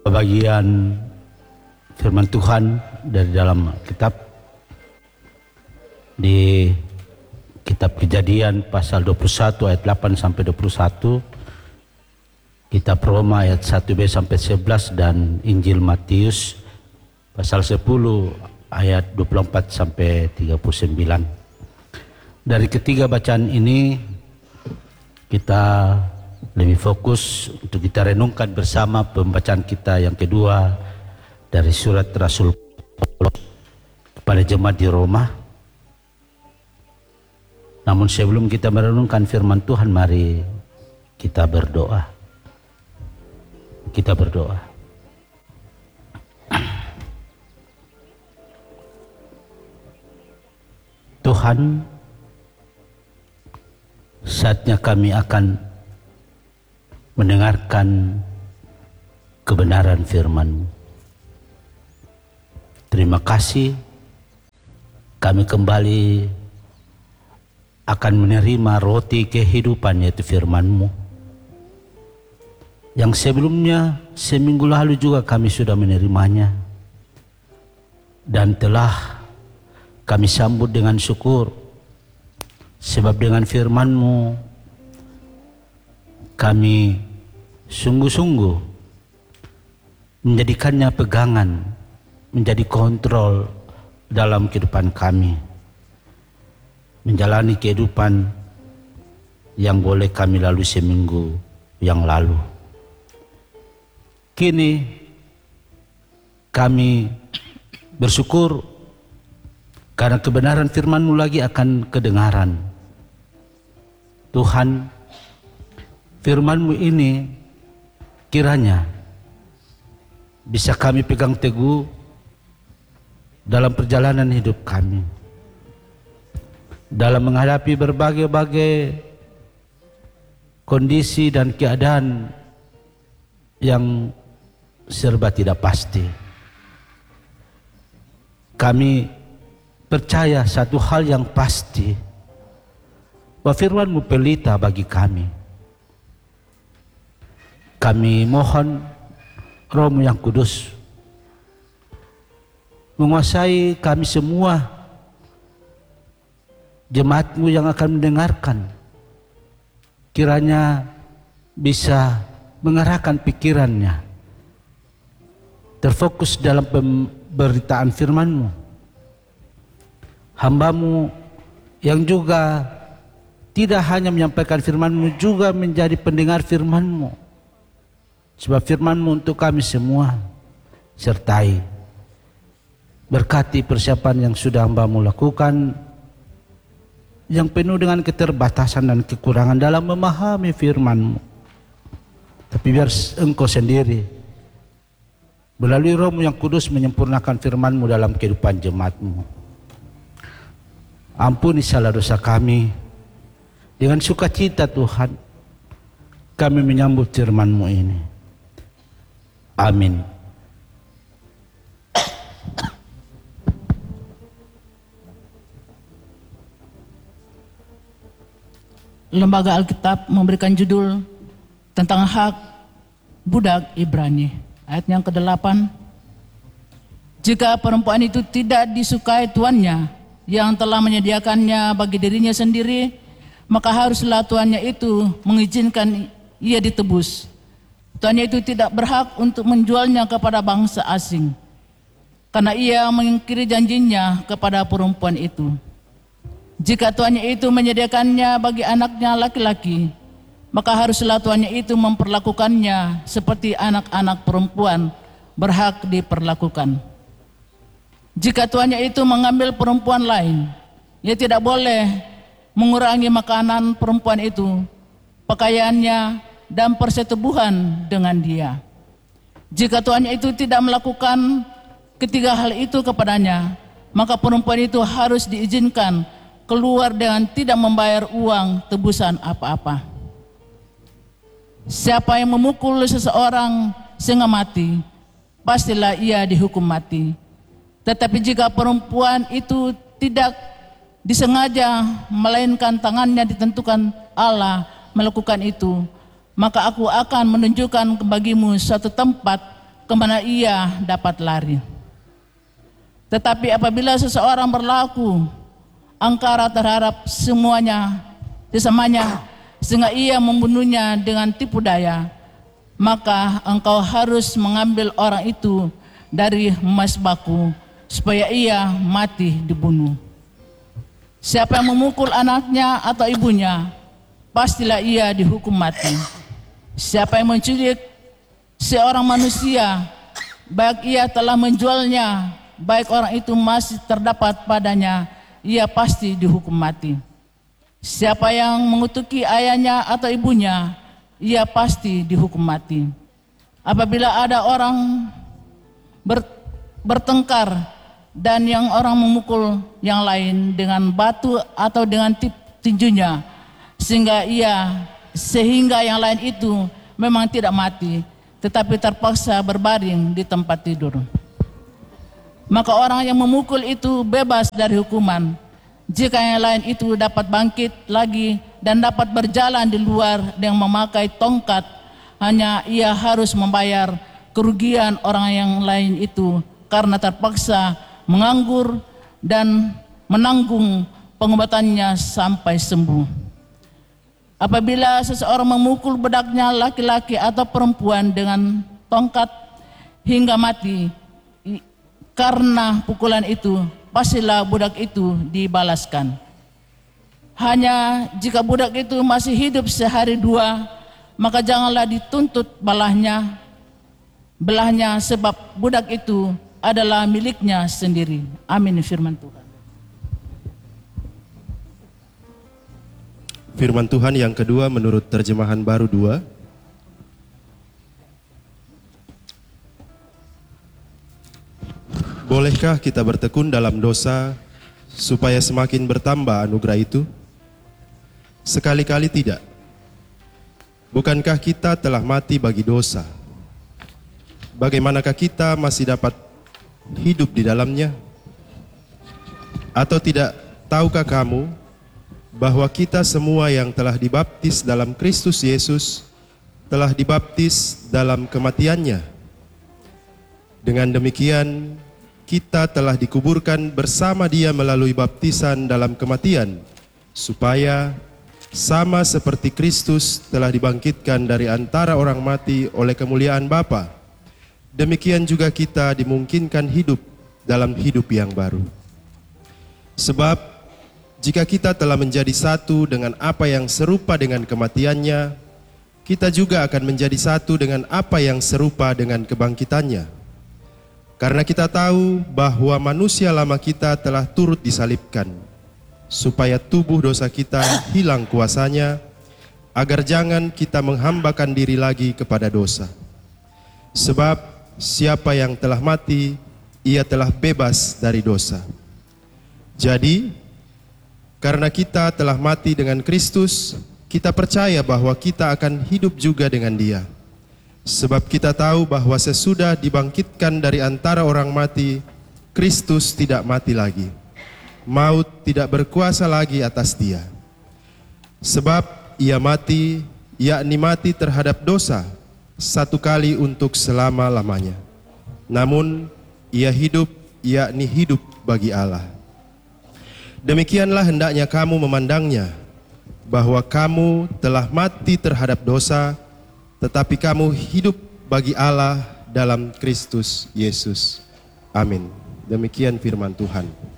Pembagian firman Tuhan dari dalam kitab di kitab Kejadian pasal 21 ayat 8 sampai 21, kitab Roma ayat 1b sampai 11, dan Injil Matius pasal 10 ayat 24 sampai 39. Dari ketiga bacaan ini kita lebih fokus untuk kita renungkan bersama pembacaan kita yang kedua dari surat Rasul Paulus kepada jemaat di Roma. Namun sebelum kita merenungkan firman Tuhan, mari kita berdoa. Kita berdoa. Tuhan, saatnya kami akan mendengarkan kebenaran firman-Mu. Terima kasih, kami kembali akan menerima roti kehidupan, yaitu firman-Mu, yang sebelumnya seminggu lalu juga kami sudah menerimanya, dan telah kami sambut dengan syukur, sebab dengan firman-Mu kami sungguh-sungguh menjadikannya pegangan, menjadi kontrol dalam kehidupan kami, menjalani kehidupan yang boleh kami lalui seminggu yang lalu. Kini kami bersyukur karena kebenaran firman-Mu lagi akan kedengaran. Tuhan, firman-Mu ini kiranya bisa kami pegang teguh dalam perjalanan hidup kami, dalam menghadapi berbagai-bagai kondisi dan keadaan yang serba tidak pasti. Kami percaya satu hal yang pasti, bahwa firman-Mu pelita bagi kami. Kami mohon Roh-Mu yang kudus menguasai kami semua, jemaat-Mu yang akan mendengarkan, kiranya bisa mengarahkan pikirannya terfokus dalam pemberitaan firman-Mu. Hamba-Mu yang juga tidak hanya menyampaikan firman-Mu, juga menjadi pendengar firman-Mu. Sebab firman-Mu untuk kami semua. Sertai, berkati persiapan yang sudah hamba-Mu lakukan, yang penuh dengan keterbatasan dan kekurangan dalam memahami firman-Mu. Tapi biar Engkau sendiri melalui Roh-Mu yang kudus menyempurnakan firman-Mu dalam kehidupan jemaat-Mu. Ampuni salah dosa kami. Dengan sukacita Tuhan, kami menyambut firman-Mu ini. Amin. Lembaga Alkitab memberikan judul tentang hak budak Ibrani. Ayat yang ke-8. Jika perempuan itu tidak disukai tuannya yang telah menyediakannya bagi dirinya sendiri, maka haruslah tuannya itu mengizinkan ia ditebus. Tuannya itu tidak berhak untuk menjualnya kepada bangsa asing, karena ia mengingkiri janjinya kepada perempuan itu. Jika tuannya itu menyediakannya bagi anaknya laki-laki, maka haruslah tuannya itu memperlakukannya seperti anak-anak perempuan berhak diperlakukan. Jika tuannya itu mengambil perempuan lain, ia tidak boleh mengurangi makanan perempuan itu, pakaiannya, dan persetubuhan dengan dia. Jika tuannya itu tidak melakukan ketiga hal itu kepadanya, maka perempuan itu harus diizinkan keluar dengan tidak membayar uang tebusan apa-apa. Siapa yang memukul seseorang sehingga mati, pastilah ia dihukum mati. Tetapi jika perempuan itu tidak disengaja, melainkan tangannya ditentukan Allah melakukan itu, maka aku akan menunjukkan bagimu suatu tempat kemana ia dapat lari. Tetapi apabila seseorang berlaku angkara terhadap sesamanya, sehingga ia membunuhnya dengan tipu daya, maka engkau harus mengambil orang itu dari mesbahku, supaya ia mati dibunuh. Siapa yang memukul anaknya atau ibunya, pastilah ia dihukum mati. Siapa yang menculik seorang manusia, baik ia telah menjualnya, baik orang itu masih terdapat padanya, ia pasti dihukum mati. Siapa yang mengutuki ayahnya atau ibunya, ia pasti dihukum mati. Apabila ada orang bertengkar dan yang orang memukul yang lain dengan batu atau dengan tinjunya, sehingga yang lain itu memang tidak mati, tetapi terpaksa berbaring di tempat tidur, maka orang yang memukul itu bebas dari hukuman. Jika yang lain itu dapat bangkit lagi dan dapat berjalan di luar dengan memakai tongkat, hanya ia harus membayar kerugian orang yang lain itu karena terpaksa menganggur dan menanggung pengobatannya sampai sembuh. Apabila seseorang memukul budaknya laki-laki atau perempuan dengan tongkat hingga mati, karena pukulan itu, pastilah budak itu dibalaskan. Hanya jika budak itu masih hidup sehari dua, maka janganlah dituntut belahnya, sebab budak itu adalah miliknya sendiri. Amin, firman Tuhan. Firman Tuhan yang kedua menurut terjemahan baru 2. Bolehkah kita bertekun dalam dosa supaya semakin bertambah anugerah itu? Sekali-kali tidak. Bukankah kita telah mati bagi dosa? Bagaimanakah kita masih dapat hidup di dalamnya? Atau tidak tahukah kamu bahwa kita semua yang telah dibaptis dalam Kristus Yesus telah dibaptis dalam kematiannya? Dengan demikian, kita telah dikuburkan bersama Dia melalui baptisan dalam kematian, supaya sama seperti Kristus telah dibangkitkan dari antara orang mati oleh kemuliaan Bapa, demikian juga kita dimungkinkan hidup dalam hidup yang baru. Sebab jika kita telah menjadi satu dengan apa yang serupa dengan kematiannya, kita juga akan menjadi satu dengan apa yang serupa dengan kebangkitannya. Karena kita tahu bahwa manusia lama kita telah turut disalibkan, supaya tubuh dosa kita hilang kuasanya, agar jangan kita menghambakan diri lagi kepada dosa. Sebab siapa yang telah mati, ia telah bebas dari dosa. Jadi, karena kita telah mati dengan Kristus, kita percaya bahwa kita akan hidup juga dengan Dia. Sebab kita tahu bahwa sesudah dibangkitkan dari antara orang mati, Kristus tidak mati lagi. Maut tidak berkuasa lagi atas Dia. Sebab Ia mati, yakni mati terhadap dosa, satu kali untuk selama-lamanya. Namun Ia hidup, yakni hidup bagi Allah. Demikianlah hendaknya kamu memandangnya, bahwa kamu telah mati terhadap dosa, tetapi kamu hidup bagi Allah dalam Kristus Yesus. Amin. Demikian firman Tuhan.